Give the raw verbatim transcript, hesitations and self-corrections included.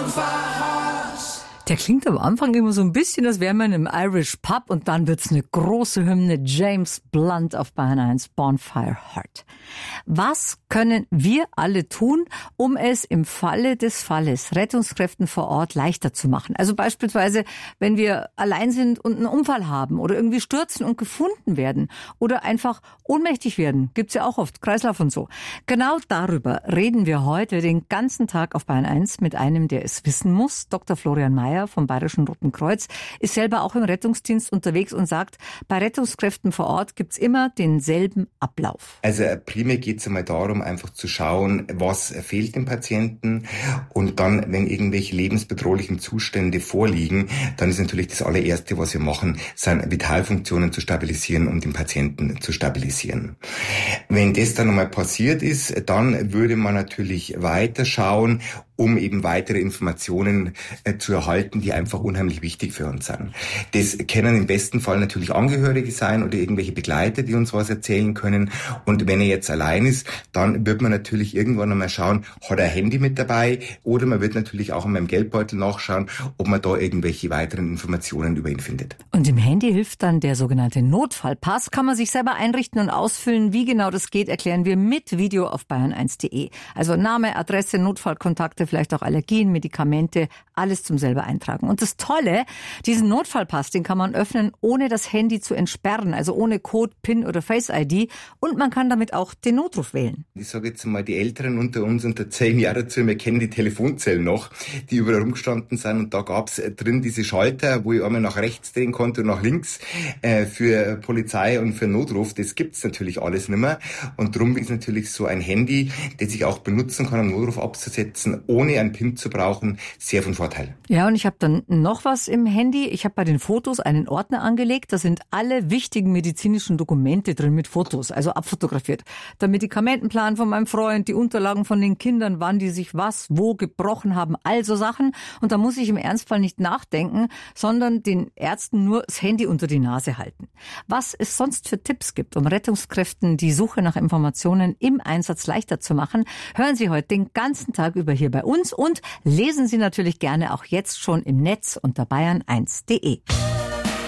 Der klingt am Anfang immer so ein bisschen, als wäre man im Irish Pub und dann wird's eine große Hymne. James Blunt auf Bayern eins, Bonfire Heart. Was können wir alle tun, um es im Falle des Falles Rettungskräften vor Ort leichter zu machen? Also beispielsweise, wenn wir allein sind und einen Unfall haben oder irgendwie stürzen und gefunden werden oder einfach ohnmächtig werden. Gibt's ja auch oft, Kreislauf und so. Genau darüber reden wir heute den ganzen Tag auf Bayern eins mit einem, der es wissen muss. Doktor Florian Mayer vom Bayerischen Roten Kreuz ist selber auch im Rettungsdienst unterwegs und sagt, bei Rettungskräften vor Ort gibt's immer denselben Ablauf. Also primär geht es einmal darum, einfach zu schauen, was fehlt dem Patienten, und dann, wenn irgendwelche lebensbedrohlichen Zustände vorliegen, dann ist natürlich das allererste, was wir machen, sind Vitalfunktionen zu stabilisieren, um den Patienten zu stabilisieren. Wenn das dann einmal passiert ist, dann würde man natürlich weiterschauen, um eben weitere Informationen äh, zu erhalten, die einfach unheimlich wichtig für uns sind. Das können im besten Fall natürlich Angehörige sein oder irgendwelche Begleiter, die uns was erzählen können. Und wenn er jetzt allein ist, dann wird man natürlich irgendwann einmal schauen, hat er ein Handy mit dabei, oder man wird natürlich auch in meinem Geldbeutel nachschauen, ob man da irgendwelche weiteren Informationen über ihn findet. Und im Handy hilft dann der sogenannte Notfallpass. Kann man sich selber einrichten und ausfüllen. Wie genau das geht, erklären wir mit Video auf bayern eins punkt de. Also Name, Adresse, Notfallkontakte, vielleicht auch Allergien, Medikamente, alles zum selber eintragen. Und das Tolle, diesen Notfallpass, den kann man öffnen, ohne das Handy zu entsperren, also ohne Code, PIN oder Face I D, und man kann damit auch den Notruf wählen. Ich sage jetzt mal, die Älteren unter uns unter zehn Jahre dazu, wir kennen die Telefonzellen noch, die überall rumgestanden sind, und da gab's drin diese Schalter, wo ich einmal nach rechts drehen konnte und nach links äh, für Polizei und für Notruf. Das gibt's natürlich alles nicht mehr, und darum ist natürlich so ein Handy, das ich auch benutzen kann, um Notruf abzusetzen, ohne ein PIN zu brauchen, sehr von Vorteil. Ja, und ich habe dann noch was im Handy. Ich habe bei den Fotos einen Ordner angelegt. Da sind alle wichtigen medizinischen Dokumente drin mit Fotos, also abfotografiert. Der Medikamentenplan von meinem Freund, die Unterlagen von den Kindern, wann die sich was, wo gebrochen haben, also Sachen. Und da muss ich im Ernstfall nicht nachdenken, sondern den Ärzten nur das Handy unter die Nase halten. Was es sonst für Tipps gibt, um Rettungskräften die Suche nach Informationen im Einsatz leichter zu machen, hören Sie heute den ganzen Tag über hier bei uns und lesen Sie natürlich gerne auch jetzt schon im Netz unter bayern eins punkt de.